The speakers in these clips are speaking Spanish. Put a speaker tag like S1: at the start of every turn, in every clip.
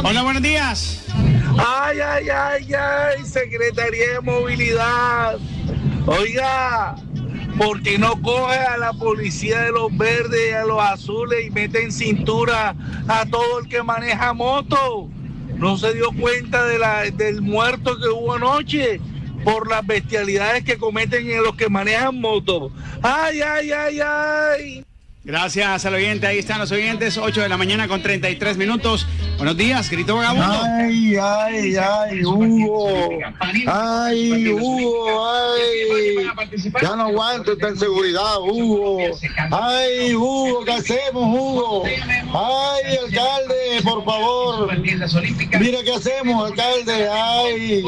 S1: Hola, buenos días.
S2: Ay, Secretaría de Movilidad. Oiga, ¿por qué no coge a la policía de los verdes y a los azules y mete en cintura a todo el que maneja moto? ¿No se dio cuenta del muerto que hubo anoche por las bestialidades que cometen en los que manejan moto? Ay.
S1: Gracias al oyente, ahí están los oyentes, 8 de la mañana con 33 minutos. Buenos días, Grito Vagabundo.
S3: Ay, Hugo. Ay, Hugo, ay. Ya no aguanto esta inseguridad, Hugo. Ay, Hugo, ¿qué hacemos, Hugo? Ay, alcalde, por favor. Mira qué hacemos, alcalde. Ay.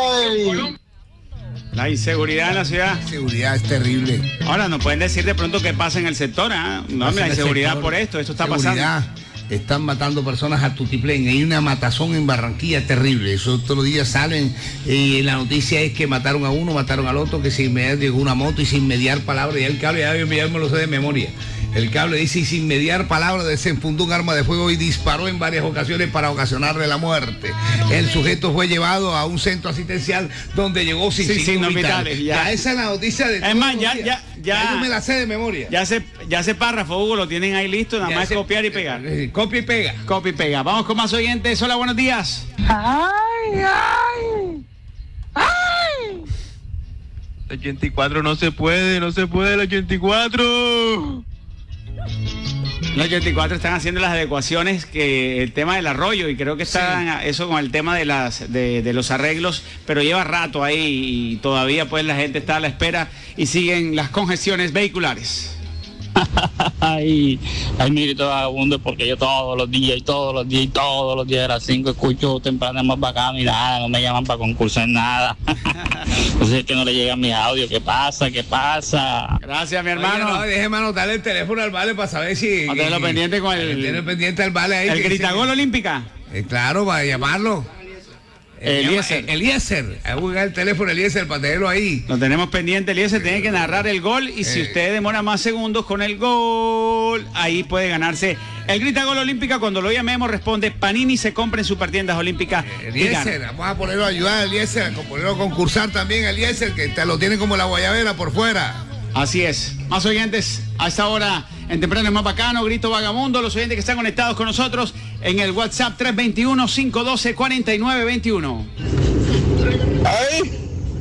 S1: La inseguridad en la ciudad.
S4: La inseguridad es terrible.
S1: Ahora, no pueden decir de pronto qué pasa en el sector, ¿eh? No, la inseguridad por esto está pasando.
S4: Están matando personas a tutiplén. Hay una matazón en Barranquilla terrible. Eso todos los días salen y la noticia es que mataron a uno, mataron al otro, que sin mediar llegó una moto y sin mediar palabra. Y el cable ya me lo sé de memoria. El cable dice, y sin mediar palabra desenfundó un arma de fuego y disparó en varias ocasiones para ocasionarle la muerte. El sujeto fue llevado a un centro asistencial donde llegó sin signos vitales. Ya esa es la noticia de...
S1: Es más, ya
S4: yo me la sé de memoria.
S1: Ya ese párrafo, Hugo, lo tienen ahí listo, nada más copiar y pegar.
S4: Copia y pega.
S1: Copia y pega. Vamos con más oyentes. Hola, buenos días.
S2: Ay.
S5: El 84 no se puede, el 84.
S1: Los 84 están haciendo las adecuaciones, que el tema del arroyo, y creo que están eso con el tema de los arreglos, pero lleva rato ahí y todavía pues la gente está a la espera y siguen las congestiones vehiculares.
S6: Ay, mi Grito Vagabundo, porque yo todos los días a las 5 escucho Temprano es Más Bacano y nada, no me llaman para concursar en nada. Entonces es que no le llegan mis audios. ¿Qué pasa?
S1: Gracias, mi hermano.
S4: Déjeme anotarle el teléfono al vale para saber si...
S1: Manténlo pendiente con
S4: el pendiente al vale ahí.
S1: El Gritagol Olímpica.
S4: Claro, para llamarlo. Eliezer. Voy a buscar el teléfono Eliezer para tenerlo ahí.
S1: Lo tenemos pendiente, Eliezer. Tiene que narrar el gol y si usted demora más segundos con el gol, ahí puede ganarse el Gritagol Olímpica. Cuando lo llamemos, responde Panini, se compra en Supertiendas Olímpicas.
S4: Eliezer, vamos a ponerlo a ayudar a Eliezer, a ponerlo a concursar también a Eliezer, que lo tiene como la guayabera por fuera.
S1: Así es. Más oyentes a esta hora en Temprano es Más Bacano, Grito Vagabundo. Los oyentes que están conectados con nosotros en el WhatsApp 321-512-4921.
S2: Ay.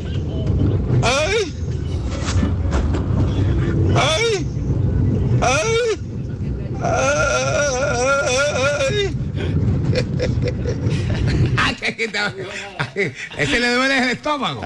S4: Ese le duele el estómago.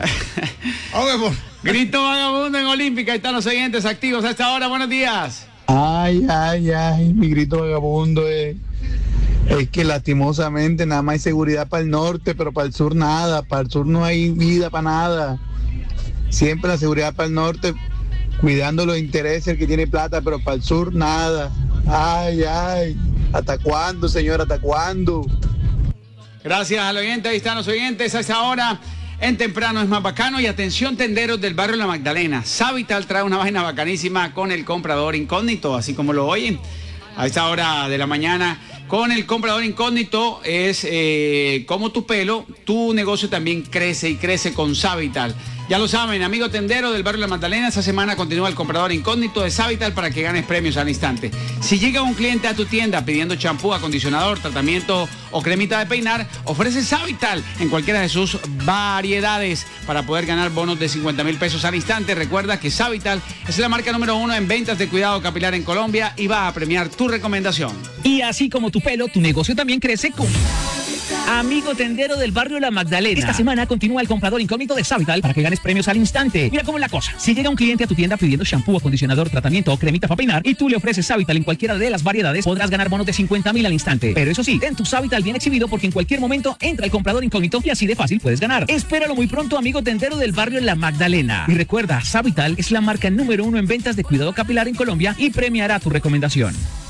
S1: Grito Vagabundo en Olímpica. Ahí están los oyentes activos a esta hora. Buenos días.
S3: Ay, mi Grito Vagabundo es que lastimosamente nada más hay seguridad para el norte, pero para el sur nada. Para el sur no hay vida para nada. Siempre la seguridad para el norte, cuidando los intereses el que tiene plata, pero para el sur nada. Ay. ¿Hasta cuándo, señor? ¿Hasta cuándo?
S1: Gracias al oyente. Ahí están los oyentes a esta hora. En Temprano es Más Bacano. Y atención, tenderos del barrio La Magdalena. Savital trae una vaina bacanísima con el comprador incógnito, así como lo oyen. A esta hora de la mañana, con el comprador incógnito, es como tu pelo, tu negocio también crece y crece con Savital. Ya lo saben, amigo tendero del barrio La Magdalena, esta semana continúa el comprador incógnito de Savital para que ganes premios al instante. Si llega un cliente a tu tienda pidiendo champú, acondicionador, tratamiento o cremita de peinar, ofrece Savital en cualquiera de sus variedades para poder ganar bonos de 50,000 pesos al instante. Recuerda que Savital es la marca número 1 en ventas de cuidado capilar en Colombia y va a premiar tu recomendación.
S7: Y así como tu pelo, tu negocio también crece con... Amigo tendero del barrio La Magdalena. Esta semana continúa el comprador incógnito de Savital para que ganes premios al instante. Mira cómo es la cosa. Si llega un cliente a tu tienda pidiendo shampoo, acondicionador, tratamiento o cremita para peinar y tú le ofreces Savital en cualquiera de las variedades, podrás ganar bonos de 50,000 al instante. Pero eso sí, ten tu Savital bien exhibido porque en cualquier momento entra el comprador incógnito y así de fácil puedes ganar. Espéralo muy pronto, amigo tendero del barrio La Magdalena. Y recuerda, Savital es la marca número 1 en ventas de cuidado capilar en Colombia y premiará tu recomendación.